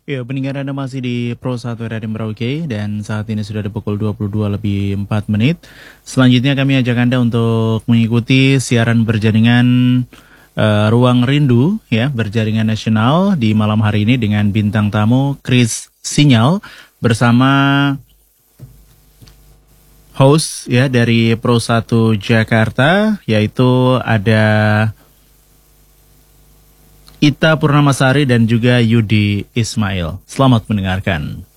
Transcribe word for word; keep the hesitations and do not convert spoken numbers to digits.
Ya, pendengar Anda masih di Pro satu Radio Merauke dan saat ini sudah ada pukul dua puluh dua lebih empat menit. Selanjutnya kami ajak Anda untuk mengikuti siaran berjaringan eh, Ruang Rindu ya, berjaringan nasional di malam hari ini dengan bintang tamu Chris Sinyal bersama host ya dari Pro satu Jakarta, yaitu ada Ita Purnamasari dan juga Yudi Ismail. Selamat mendengarkan.